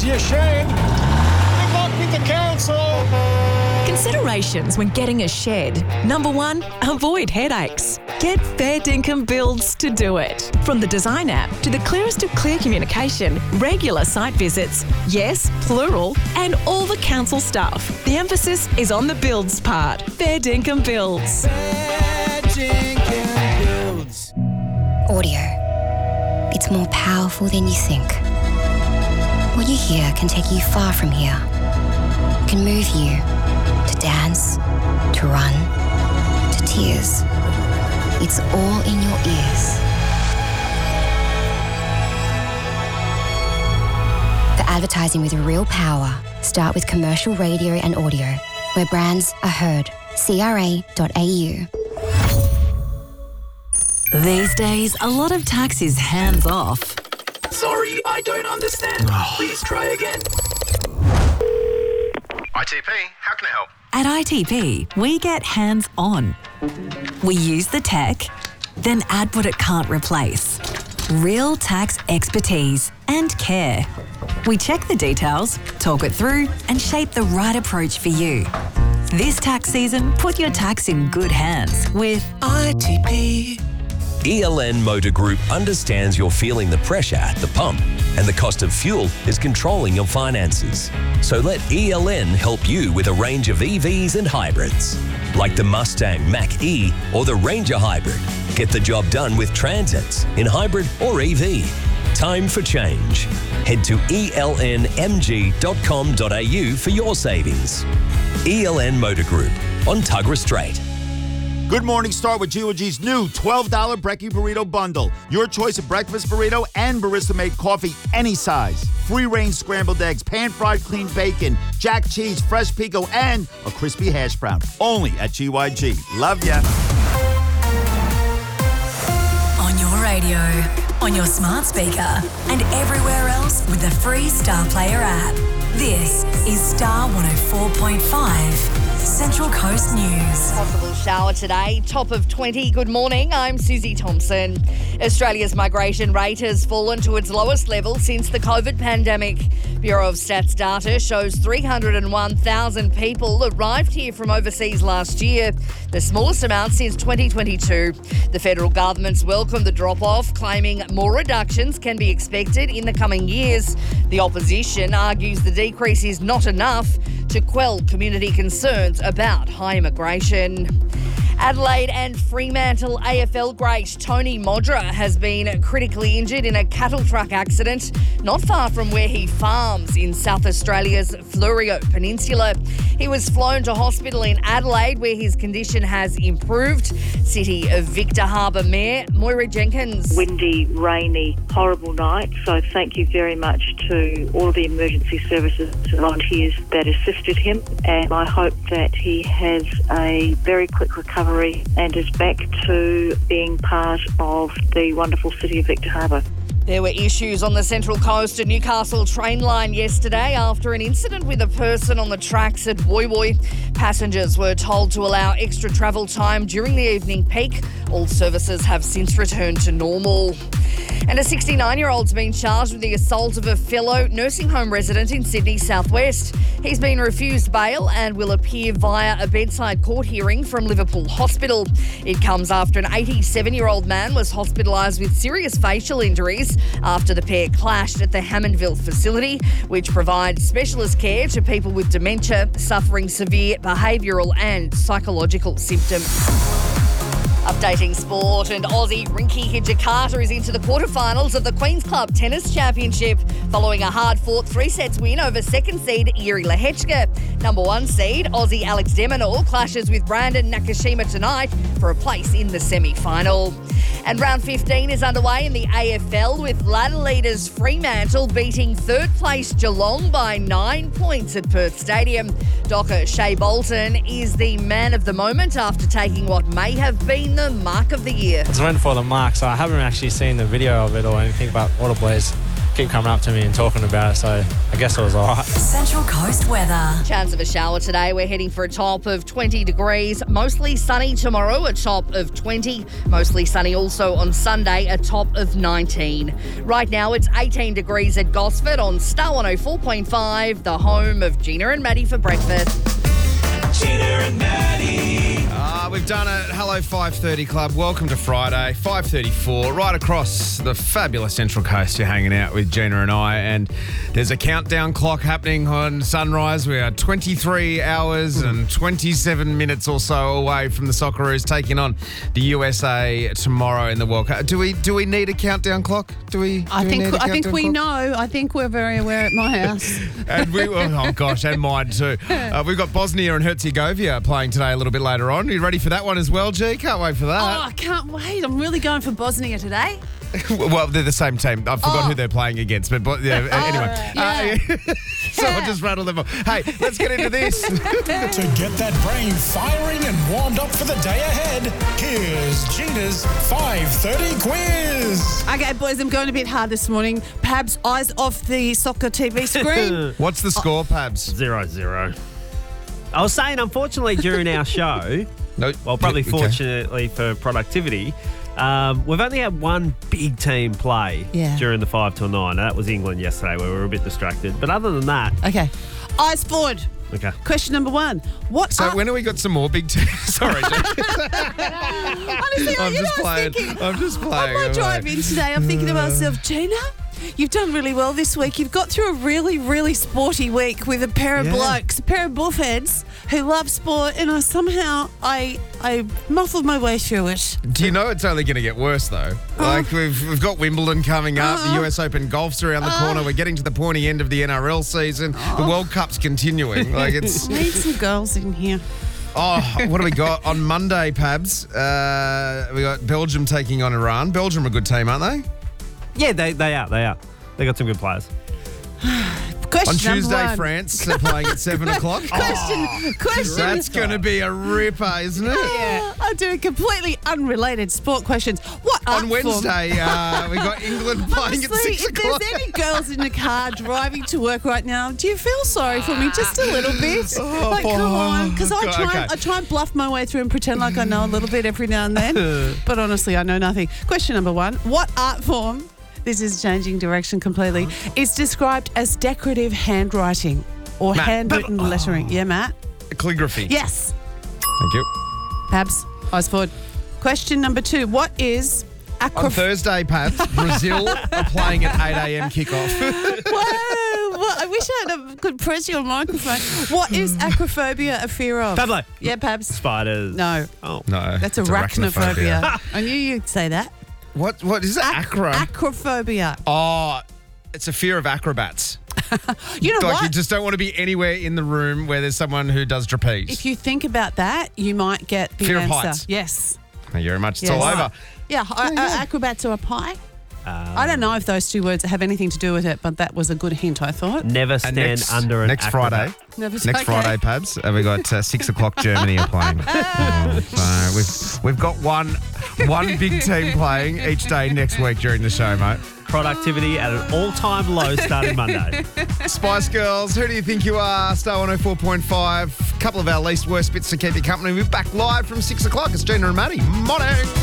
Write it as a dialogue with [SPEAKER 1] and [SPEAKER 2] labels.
[SPEAKER 1] your shed. Good luck with the council.
[SPEAKER 2] Considerations when getting a shed. Number 1, avoid headaches. Get Fair Dinkum Builds to do it. From the design app to the clearest of clear communication, regular site visits, yes, plural, and all the council stuff. The emphasis is on the builds part. Fair Dinkum Builds.
[SPEAKER 3] Fair Dinkum Builds.
[SPEAKER 4] Audio. It's more powerful than you think. What you hear can take you far from here. It can move you to dance, to run, to tears. It's all in your ears. For advertising with real power, start with commercial radio and audio, where brands are heard. CRA.au.
[SPEAKER 5] These days, a lot of tax is hands off.
[SPEAKER 6] Sorry, I don't understand. Please try again.
[SPEAKER 7] ITP, how can I help?
[SPEAKER 5] At ITP, we get hands on. We use the tech, then add what it can't replace. Real tax expertise and care. We check the details, talk it through, and shape the right approach for you. This tax season, put your tax in good hands with
[SPEAKER 6] ITP.
[SPEAKER 8] ELN Motor Group understands you're feeling the pressure at the pump and the cost of fuel is controlling your finances. So let ELN help you with a range of EVs and hybrids, like the Mustang Mach-E or the Ranger Hybrid. Get the job done with transits in hybrid or EV. Time for change. Head to elnmg.com.au for your savings. ELN Motor Group on Tuggerah Strait.
[SPEAKER 9] Good morning, start with G.O.G's new $12 Brekkie Burrito Bundle. Your choice of breakfast burrito and barista-made coffee, any size. Free-range scrambled eggs, pan-fried clean bacon, jack cheese, fresh pico, and a crispy hash brown. Only at GYG. Love ya.
[SPEAKER 5] on your radio, on your smart speaker, and everywhere else with the free Star Player app. This is Star 104.5. Central Coast News.
[SPEAKER 10] Possible shower today, top of 20. Good morning, I'm Susie Thompson. Australia's migration rate has fallen to its lowest level since the COVID pandemic. Bureau of Stats data shows 301,000 people arrived here from overseas last year, the smallest amount since 2022. The federal government's welcomed the drop-off, claiming more reductions can be expected in the coming years. The opposition argues the decrease is not enough to quell community concerns about high immigration. Adelaide and Fremantle AFL great Tony Modra has been critically injured in a cattle truck accident not far from where he farms in South Australia's Fleurieu Peninsula. He was flown to hospital in Adelaide where his condition has improved. City of Victor Harbour Mayor Moira Jenkins.
[SPEAKER 11] Windy, rainy, horrible night. So thank you very much to all the emergency services and volunteers that assisted him. And I hope that he has a very quick recovery and is back to being part of the wonderful city of Victor Harbour.
[SPEAKER 10] There were issues on the Central Coast and Newcastle train line yesterday after an incident with a person on the tracks at Woy Woy. Passengers were told to allow extra travel time during the evening peak. All services have since returned to normal. And a 69-year-old's been charged with the assault of a fellow nursing home resident in Sydney southwest. He's been refused bail and will appear via a bedside court hearing from Liverpool Hospital. It comes after an 87-year-old man was hospitalised with serious facial injuries after the pair clashed at the Hammondville facility, which provides specialist care to people with dementia suffering severe behavioural and psychological symptoms. Updating sport, and Aussie Rinky Hijikata is into the quarterfinals of the Queen's Club Tennis Championship following a hard-fought 3-sets win over second seed Iri Lehechka. Number 1 seed Aussie Alex de Minaur clashes with Brandon Nakashima tonight for a place in the semi-final. And round 15 is underway in the AFL with ladder leaders Fremantle beating third place Geelong by 9 points at Perth Stadium. Docker Shea Bolton is the man of the moment after taking what may have been the mark of the year.
[SPEAKER 12] It's went for the mark, so I haven't actually seen the video of it or anything, but what a blaze. keep coming up to me and talking about it, so I guess it was all right.
[SPEAKER 5] Central Coast weather.
[SPEAKER 10] Chance of a shower today. We're heading for a top of 20 degrees. Mostly sunny tomorrow, a top of 20. Mostly sunny also on Sunday, a top of 19. Right now, it's 18 degrees at Gosford on Star 104.5, the home of Gina and Maddie for breakfast.
[SPEAKER 6] Gina and Maddie.
[SPEAKER 13] We've done it. Hello 5:30 Club. Welcome to Friday, 5:34. Right across the fabulous Central Coast, you're hanging out with Gina and I, and there's a countdown clock happening on sunrise. We are 23 hours and 27 minutes or so away from the Socceroos taking on the USA tomorrow in the World Cup. Do we need a countdown clock?
[SPEAKER 14] I think we know. I think we're very aware at my house.
[SPEAKER 13] And and mine too. We've got Bosnia and Herzegovina playing today a little bit later on. Are you ready for that one as well, G? Can't wait for that.
[SPEAKER 14] Oh, I can't wait. I'm really going for Bosnia today.
[SPEAKER 13] Well, they're the same team. I forgot who they're playing against, but yeah, anyway.
[SPEAKER 14] Yeah.
[SPEAKER 13] So I'll just rattle them off. Hey, let's get into this.
[SPEAKER 15] To get that brain firing and warmed up for the day ahead, here's Gina's 5:30 quiz.
[SPEAKER 14] Okay, boys, I'm going a bit hard this morning. Pabs, eyes off the soccer TV screen.
[SPEAKER 13] What's the score, Pabs?
[SPEAKER 16] 0-0. I was saying, unfortunately, during our show, fortunately for productivity, we've only had one big team play during the 5 till 9. That was England yesterday, where we were a bit distracted. But other than that...
[SPEAKER 14] Okay. Eyes forward.
[SPEAKER 16] Okay.
[SPEAKER 14] Question number 1.
[SPEAKER 13] When have we got some more big teams? Sorry, Jane.
[SPEAKER 14] Honestly,
[SPEAKER 13] I'm just playing.
[SPEAKER 14] On my drive in today, I'm thinking to myself, Gina, you've done really well this week. You've got through a really, really sporty week with a pair of blokes, a pair of bullheads who love sport, and I muffled my way through it.
[SPEAKER 13] Do you know it's only going to get worse, though? Like, we've got Wimbledon coming up, the US Open golf's around the corner, we're getting to the pointy end of the NRL season, the World Cup's continuing. Like, it's...
[SPEAKER 14] Need some girls in here.
[SPEAKER 13] Oh, what do we got? On Monday, Pabs, we got Belgium taking on Iran. Belgium are a good team, aren't they?
[SPEAKER 16] Yeah, they are. They got some good players.
[SPEAKER 14] Question
[SPEAKER 13] on Tuesday,
[SPEAKER 14] number 1.
[SPEAKER 13] France, they're playing at 7 o'clock.
[SPEAKER 14] Question.
[SPEAKER 13] That's going to be a ripper, isn't it?
[SPEAKER 14] Yeah. I'm doing completely unrelated sport questions. What
[SPEAKER 13] on Wednesday, we got England playing at 6 o'clock.
[SPEAKER 14] If there's any girls in the car driving to work right now, do you feel sorry for me just a little bit? Come on. Because I try and bluff my way through and pretend like I know a little bit every now and then. But honestly, I know nothing. Question number 1. What art form... This is changing direction completely. It's described as decorative handwriting or handwritten lettering. Yeah, Matt?
[SPEAKER 13] Calligraphy.
[SPEAKER 14] Yes.
[SPEAKER 13] Thank you.
[SPEAKER 14] Pabs, eyes forward. Question number 2. What is...
[SPEAKER 13] On Thursday, Pabs, Brazil are playing at 8 a.m. kickoff.
[SPEAKER 14] Whoa! Well, I wish I could press your microphone. What is acrophobia a fear of?
[SPEAKER 16] Pablo.
[SPEAKER 14] Yeah, Pabs.
[SPEAKER 16] Spiders.
[SPEAKER 14] No.
[SPEAKER 16] Oh.
[SPEAKER 13] No.
[SPEAKER 14] That's arachnophobia. I knew you'd say that.
[SPEAKER 13] What is it?
[SPEAKER 14] Acrophobia.
[SPEAKER 13] Oh, it's a fear of acrobats.
[SPEAKER 14] You know what?
[SPEAKER 13] You just don't want to be anywhere in the room where there's someone who does trapeze.
[SPEAKER 14] If you think about that, you might get the
[SPEAKER 13] fear
[SPEAKER 14] answer.
[SPEAKER 13] Of heights.
[SPEAKER 14] Yes.
[SPEAKER 13] Thank you very much. It's all over.
[SPEAKER 14] Yeah, acrobats are a pie. I don't know if those 2 words have anything to do with it, but that was a good hint, I thought.
[SPEAKER 16] Never stand under an
[SPEAKER 13] next Friday. Next Friday, Pabs, we got 6 o'clock Germany are playing. So we've got one big team playing each day next week during the show, mate.
[SPEAKER 16] Productivity at an all-time low starting Monday.
[SPEAKER 13] Spice Girls, who do you think you are? Star 104.5. A couple of our least worst bits to keep you company. We're back live from 6 o'clock. It's Gina and Maddie. Morning.